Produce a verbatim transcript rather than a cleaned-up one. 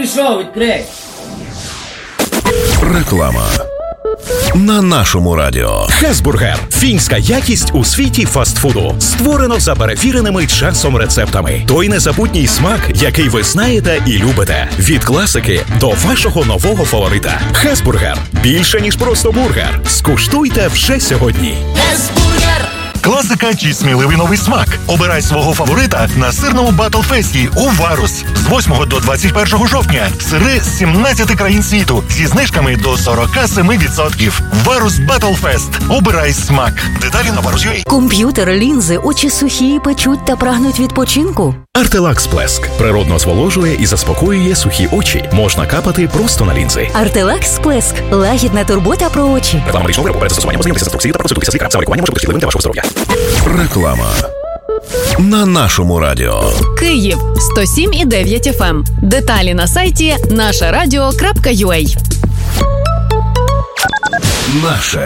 прийшов, відкрий. Реклама. На нашому радіо. Хесбургер. Фінська якість у світі фастфуду. Створено за перевіреними часом рецептами. Той незабутній смак, який ви знаєте і любите. Від класики до вашого нового фаворита. Хесбургер. Більше, ніж просто бургер. Скуштуйте вже сьогодні. Хесбургер. Класика чи сміливий новий смак. Обирай свого фаворита на сирному батлфесті у Варус. З восьмого до двадцять першого жовтня. Сири з сімнадцяти країн світу. Зі знижками до сорок сім відсотків. Варус Батлфест. Обирай смак. Деталі на варус точка ю а. Комп'ютер, лінзи, очі сухі, печуть та прагнуть відпочинку? Артелакс Сплеск. Природно зволожує і заспокоює сухі очі. Можна капати просто на лінзи. Артелакс Сплеск. Лагідна турбота про очі. Реклама медичного виробу. Перед застосуванням ознайомтеся з інструкцією та проконсультуйтеся з лікарем. За лікування може бути шкідливим для вашого здоров'я. Реклама. На нашому радіо. Київ сто сім і дев'ять еф ем. Деталі на сайті наша радіо крапка ю а. Наше